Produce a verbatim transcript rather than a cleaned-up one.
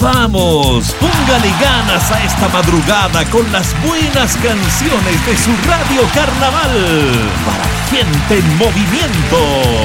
¡Vamos! Póngale ganas a esta madrugada con las buenas canciones de su Radio Carnaval. Para gente en movimiento.